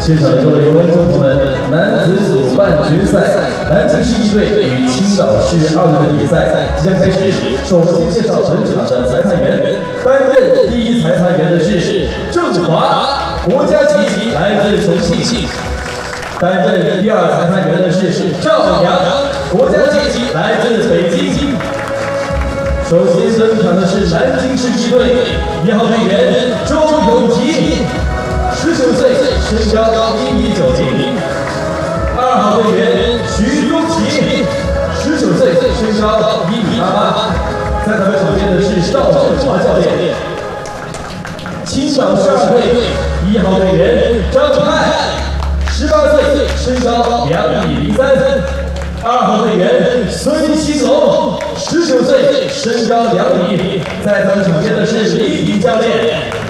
现场的各位观众朋友们，男子组半决赛，南京市一队与青岛市2队的比赛即将开始。首先介绍本场的裁判员，担任第一裁判员的是郑华，国家级来自重庆；担任第二裁判员的是赵阳，国家级来自北京。首先登场的是南京市一队1号队员周永吉。19岁，身高1米90。2号队员徐东奇，19岁，身高1米88。在咱们场边的是赵振华教练。青岛市2队1号队员张派，18岁，身高2米03。2号队员孙兴龙，19岁，身高2米。在咱们场边的是李平教练。